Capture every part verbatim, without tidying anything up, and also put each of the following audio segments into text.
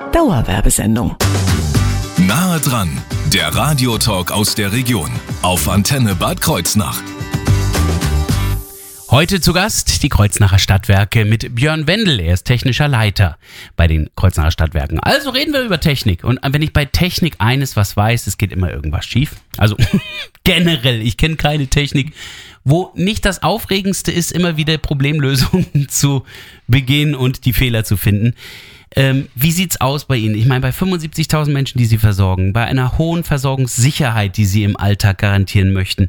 Dauerwerbesendung. Nahe dran, der Radiotalk aus der Region auf Antenne Bad Kreuznach. Heute zu Gast die Kreuznacher Stadtwerke mit Björn Wendel. Er ist technischer Leiter bei den Kreuznacher Stadtwerken. Also reden wir über Technik. Und wenn ich bei Technik eines was weiß, es geht immer irgendwas schief. Also generell, ich kenne keine Technik, wo nicht das Aufregendste ist, immer wieder Problemlösungen zu begehen und die Fehler zu finden. Ähm, wie sieht's aus bei Ihnen? Ich meine, bei fünfundsiebzigtausend Menschen, die Sie versorgen, bei einer hohen Versorgungssicherheit, die Sie im Alltag garantieren möchten,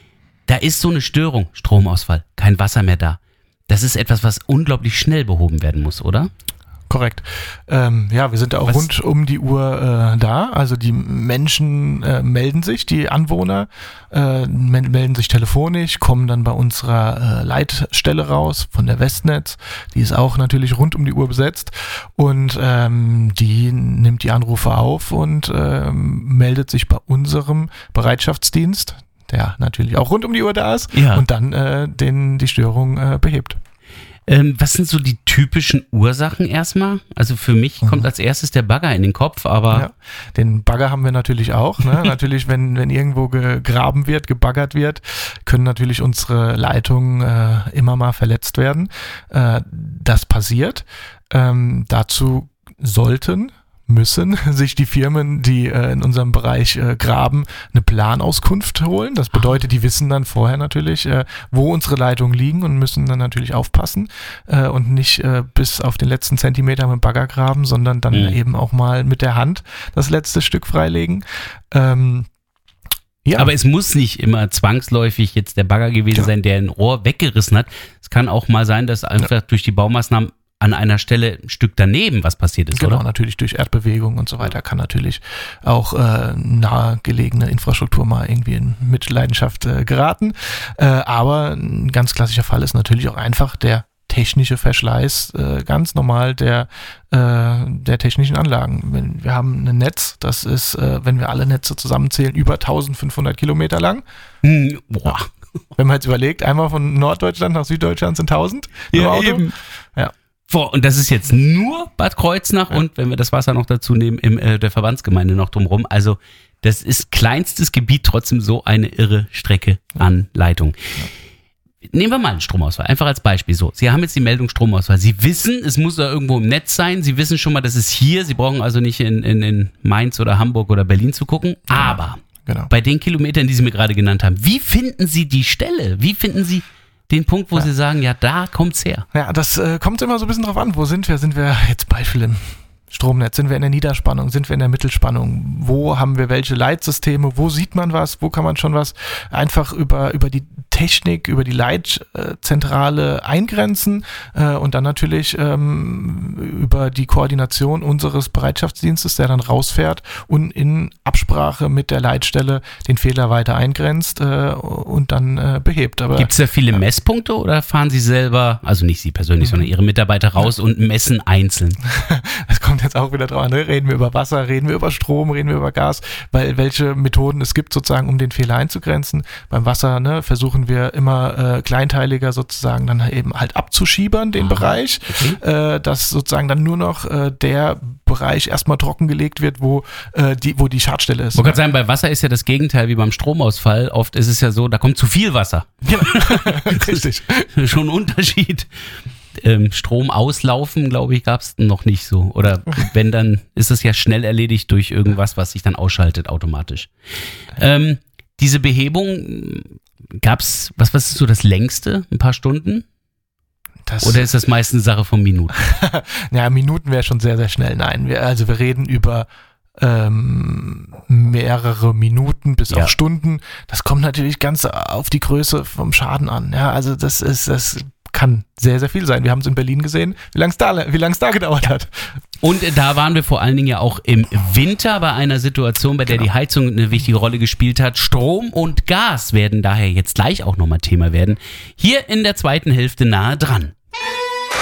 da ist so eine Störung, Stromausfall, kein Wasser mehr da. Das ist etwas, was unglaublich schnell behoben werden muss, oder? Korrekt. Ähm, ja, wir sind da auch Was? rund um die Uhr äh, da. Also die Menschen äh, melden sich, die Anwohner äh, melden sich telefonisch, kommen dann bei unserer äh, Leitstelle raus von der Westnetz. Die ist auch natürlich rund um die Uhr besetzt und ähm, die nimmt die Anrufe auf und ähm, meldet sich bei unserem Bereitschaftsdienst, der natürlich auch rund um die Uhr da ist, Ja. und dann äh, den die Störung äh, behebt. Ähm, was sind so die typischen Ursachen erstmal? Also für mich kommt als erstes der Bagger in den Kopf, aber... Ja, den Bagger haben wir natürlich auch. Ne? Natürlich, wenn, wenn irgendwo gegraben wird, gebaggert wird, können natürlich unsere Leitungen äh, immer mal verletzt werden. Äh, das passiert. Ähm, dazu sollten... müssen sich die Firmen, die äh, in unserem Bereich äh, graben, eine Planauskunft holen. Das bedeutet, die wissen dann vorher natürlich, äh, wo unsere Leitungen liegen und müssen dann natürlich aufpassen äh, und nicht äh, bis auf den letzten Zentimeter mit dem Bagger graben, sondern dann Mhm. eben auch mal mit der Hand das letzte Stück freilegen. Ähm, ja. Aber es muss nicht immer zwangsläufig jetzt der Bagger gewesen Ja. sein, der ein Rohr weggerissen hat. Es kann auch mal sein, dass einfach durch die Baumaßnahmen an einer Stelle ein Stück daneben was passiert ist, Genau, oder? natürlich durch Erdbewegung und so weiter kann natürlich auch äh, nahegelegene Infrastruktur mal irgendwie in Mitleidenschaft äh, geraten. Äh, aber ein ganz klassischer Fall ist natürlich auch einfach der technische Verschleiß, äh, ganz normal der, äh, der technischen Anlagen. Wenn, wir haben ein Netz, das ist, äh, wenn wir alle Netze zusammenzählen, über eintausendfünfhundert Kilometer lang. Hm, boah. Wenn man jetzt überlegt, einmal von Norddeutschland nach Süddeutschland sind tausend im Ja, Auto. eben. Ja. Boah, und das ist jetzt nur Bad Kreuznach Ja. und wenn wir das Wasser noch dazu nehmen, im äh, der Verbandsgemeinde noch drumherum. Also das ist kleinstes Gebiet, trotzdem so eine irre Strecke an Leitung. Nehmen wir mal einen Stromausfall, einfach als Beispiel. So, Sie haben jetzt die Meldung Stromausfall. Sie wissen, es muss da irgendwo im Netz sein. Sie wissen schon mal, das ist hier. Sie brauchen also nicht in, in, in Mainz oder Hamburg oder Berlin zu gucken. Aber Genau. bei den Kilometern, die Sie mir gerade genannt haben, wie finden Sie die Stelle? Wie finden Sie den Punkt, wo Ja. Sie sagen, ja, da kommt's her? Ja, das äh, kommt immer so ein bisschen drauf an. Wo sind wir? Sind wir jetzt Beispiel im Stromnetz? Sind wir in der Niederspannung? Sind wir in der Mittelspannung? Wo haben wir welche Leitsysteme? Wo sieht man was? Wo kann man schon was einfach über, über die Technik, über die Leitzentrale eingrenzen äh, und dann natürlich ähm, über die Koordination unseres Bereitschaftsdienstes, der dann rausfährt und in Absprache mit der Leitstelle den Fehler weiter eingrenzt äh, und dann äh, behebt. Aber Gibt es da viele Messpunkte oder fahren Sie selber, also nicht Sie persönlich, sondern Ihre Mitarbeiter raus und messen einzeln? das kommt jetzt auch wieder drauf an, ne? Reden wir über Wasser, reden wir über Strom, reden wir über Gas, weil welche Methoden es gibt sozusagen, um den Fehler einzugrenzen. Beim Wasser ne, versuchen wir immer äh, kleinteiliger sozusagen dann eben halt abzuschiebern, den Aha, Bereich, okay. äh, dass sozusagen dann nur noch äh, der Bereich erstmal trockengelegt wird, wo, äh, die, wo die Schadstelle ist. Ich wollte gerade sagen, bei Wasser ist ja das Gegenteil wie beim Stromausfall. Oft ist es ja so, da kommt zu viel Wasser. Genau. Richtig. Schon ein Unterschied. Ähm, Strom auslaufen, glaube ich, gab es noch nicht so. Oder wenn, dann ist es ja schnell erledigt durch irgendwas, was sich dann ausschaltet automatisch. Ähm, diese Behebung, gab es, was, was ist so das längste? Ein paar Stunden? Das, Oder ist das meistens Sache von Minuten? ja, Minuten wäre schon sehr, sehr schnell. Nein, wir, also wir reden über ähm, mehrere Minuten bis Ja. auch Stunden. Das kommt natürlich ganz auf die Größe vom Schaden an. Ja, also das ist, das kann sehr, sehr viel sein. Wir haben es in Berlin gesehen, wie lange es da, wie lang es da gedauert hat. Und da waren wir vor allen Dingen ja auch im Winter bei einer Situation, bei der Genau. die Heizung eine wichtige Rolle gespielt hat. Strom und Gas werden daher jetzt gleich auch nochmal Thema werden. Hier in der zweiten Hälfte nahe dran.